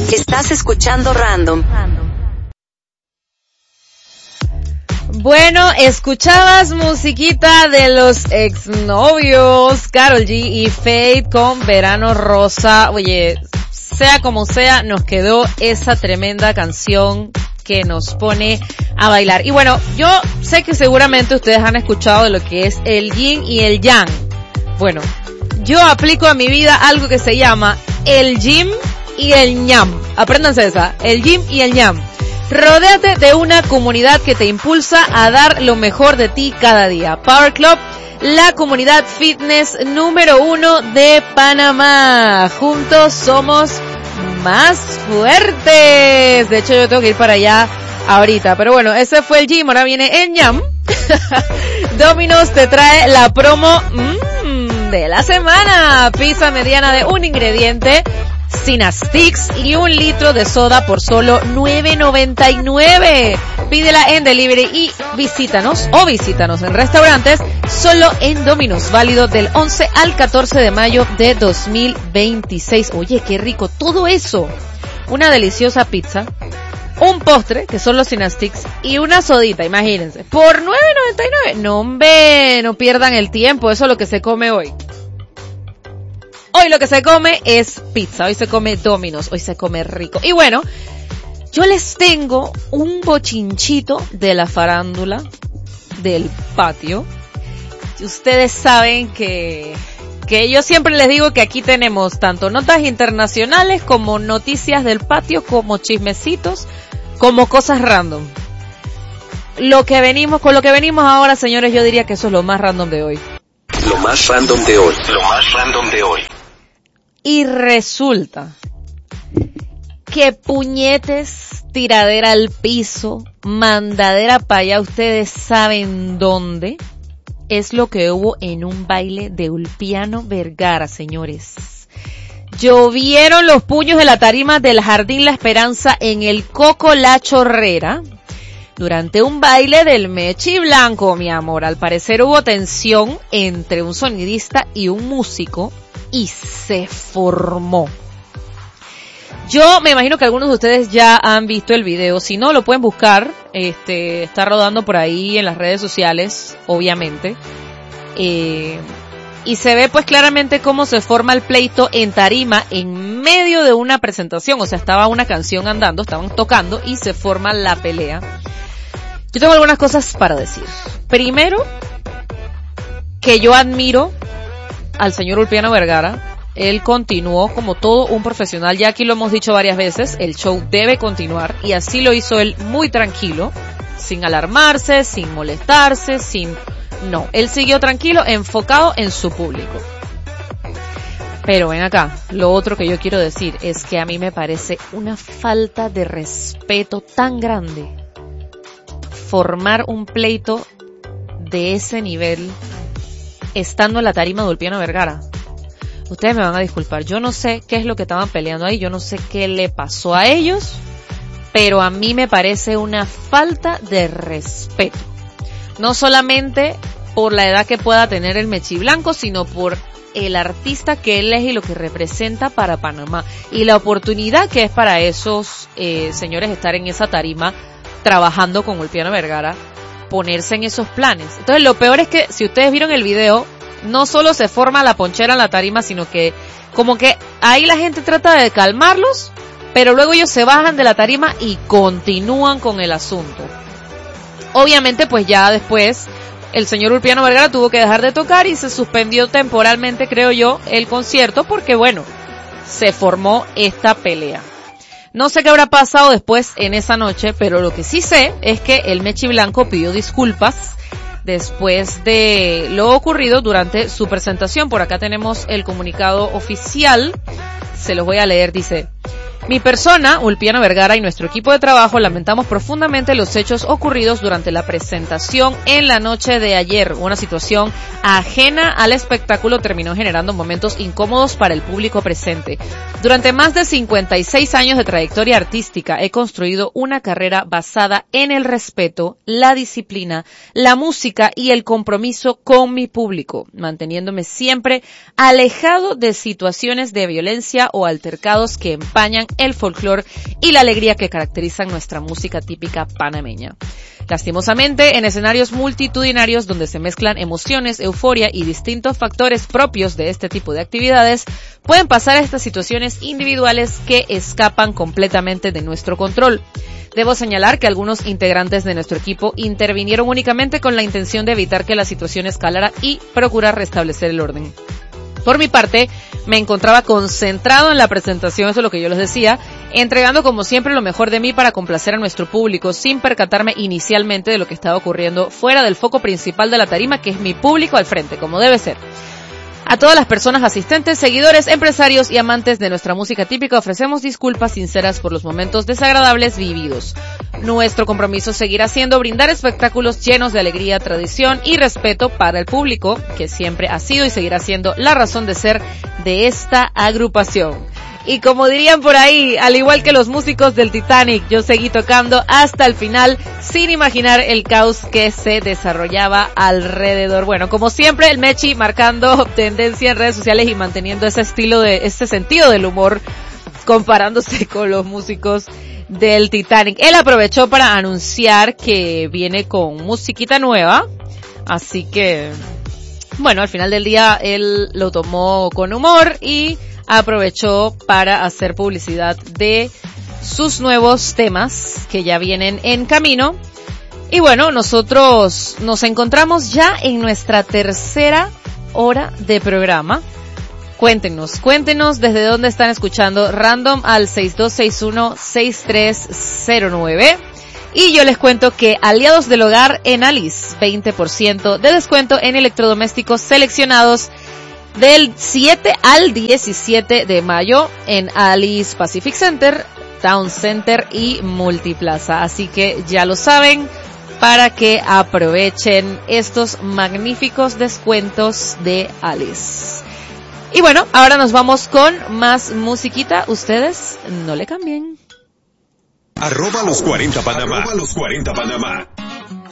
Estás escuchando Random. Bueno, escuchabas musiquita de los exnovios Karol G y Feid con Verano Rosa. Oye, sea como sea, nos quedó esa tremenda canción que nos pone a bailar. Y bueno, yo sé que seguramente ustedes han escuchado de lo que es el yin y el yang. Bueno, yo aplico a mi vida algo que se llama el yin y el ñam. Apréndanse esa, el yin y el ñam. Rodéate de una comunidad que te impulsa a dar lo mejor de ti cada día. Power Club, la comunidad fitness número 1 de Panamá. Juntos somos más fuertes. De hecho, yo tengo que ir para allá ahorita. Pero bueno, ese fue el gym, ahora viene el ñam. Domino's te trae la promo de la semana. Pizza mediana de un ingrediente, Cinasticks y 1 litro de soda por solo $9.99. Pídela en delivery y visítanos en restaurantes solo en Domino's, válido del 11 al 14 de mayo de 2026. Oye, qué rico todo eso. Una deliciosa pizza, un postre, que son los Cinasticks, y una sodita, imagínense, por $9.99. No, hombre, no pierdan el tiempo, eso es lo que se come hoy. Hoy lo que se come es pizza, hoy se come Domino's, hoy se come rico. Y bueno, yo les tengo un bochinchito de la farándula del patio. Ustedes saben que yo siempre les digo que aquí tenemos tanto notas internacionales como noticias del patio, como chismecitos, como cosas random. Con lo que venimos ahora, señores, yo diría que eso es lo más random de hoy. Lo más random de hoy. Y resulta que puñetes, tiradera al piso, mandadera para allá, ustedes saben dónde, es lo que hubo en un baile de Ulpiano Vergara, señores. Llovieron los puños de la tarima del Jardín La Esperanza en el Coco La Chorrera durante un baile del Mechi Blanco, mi amor. Al parecer hubo tensión entre un sonidista y un músico y se formó. Yo me imagino que algunos de ustedes ya han visto el video. Si no, lo pueden buscar. Está rodando por ahí en las redes sociales, obviamente. Y se ve pues claramente cómo se forma el pleito en tarima en medio de una presentación. O sea, estaba una canción andando, estaban tocando y se forma la pelea. Yo tengo algunas cosas para decir. Primero, que yo admiro al señor Ulpiano Vergara. Él continuó como todo un profesional, ya aquí lo hemos dicho varias veces, el show debe continuar, y así lo hizo él muy tranquilo, sin alarmarse, sin molestarse, no, él siguió tranquilo, enfocado en su público. Pero ven acá, lo otro que yo quiero decir es que a mí me parece una falta de respeto tan grande formar un pleito de ese nivel estando en la tarima de Ulpiano Vergara. Ustedes me van a disculpar, yo no sé qué es lo que estaban peleando ahí, yo no sé qué le pasó a ellos, pero a mí me parece una falta de respeto. No solamente por la edad que pueda tener el Mechi Blanco, sino por el artista que él es y lo que representa para Panamá. Y la oportunidad que es para esos señores estar en esa tarima, trabajando con Ulpiano Vergara, ponerse en esos planes. Entonces lo peor es que, si ustedes vieron el video, no solo se forma la ponchera en la tarima, sino que como que ahí la gente trata de calmarlos, pero luego ellos se bajan de la tarima y continúan con el asunto. Obviamente pues ya después el señor Ulpiano Vergara tuvo que dejar de tocar y se suspendió temporalmente, creo yo, el concierto, porque bueno, se formó esta pelea. No sé qué habrá pasado después en esa noche, pero lo que sí sé es que el Mechi Blanco pidió disculpas después de lo ocurrido durante su presentación. Por acá tenemos el comunicado oficial, se los voy a leer, dice: mi persona, Ulpiano Vergara, y nuestro equipo de trabajo lamentamos profundamente los hechos ocurridos durante la presentación en la noche de ayer. Una situación ajena al espectáculo terminó generando momentos incómodos para el público presente. Durante más de 56 años de trayectoria artística he construido una carrera basada en el respeto, la disciplina, la música y el compromiso con mi público, manteniéndome siempre alejado de situaciones de violencia o altercados que empañan el folclore y la alegría que caracterizan nuestra música típica panameña. Lastimosamente, en escenarios multitudinarios donde se mezclan emociones, euforia y distintos factores propios de este tipo de actividades, pueden pasar estas situaciones individuales que escapan completamente de nuestro control. Debo señalar que algunos integrantes de nuestro equipo intervinieron únicamente con la intención de evitar que la situación escalara y procurar restablecer el orden. Por mi parte, me encontraba concentrado en la presentación, eso es lo que yo les decía, entregando como siempre lo mejor de mí para complacer a nuestro público, sin percatarme inicialmente de lo que estaba ocurriendo fuera del foco principal de la tarima, que es mi público al frente, como debe ser. A todas las personas asistentes, seguidores, empresarios y amantes de nuestra música típica ofrecemos disculpas sinceras por los momentos desagradables vividos. Nuestro compromiso seguirá siendo brindar espectáculos llenos de alegría, tradición y respeto para el público, que siempre ha sido y seguirá siendo la razón de ser de esta agrupación. Y como dirían por ahí, al igual que los músicos del Titanic, yo seguí tocando hasta el final sin imaginar el caos que se desarrollaba alrededor. Bueno, como siempre, el Mechi marcando tendencia en redes sociales y manteniendo ese sentido del humor, comparándose con los músicos del Titanic. Él aprovechó para anunciar que viene con musiquita nueva, así que, bueno, al final del día él lo tomó con humor y aprovechó para hacer publicidad de sus nuevos temas que ya vienen en camino. Y bueno, nosotros nos encontramos ya en nuestra tercera hora de programa. Cuéntenos desde dónde están escuchando Random al 6261-6309. Y yo les cuento que Aliados del Hogar en Alice, 20% de descuento en electrodomésticos seleccionados del 7 al 17 de mayo en Alice Pacific Center, Town Center y Multiplaza. Así que ya lo saben, para que aprovechen estos magníficos descuentos de Alice. Y bueno, ahora nos vamos con más musiquita. Ustedes no le cambien. @los 40 Panamá. @los 40 Panamá.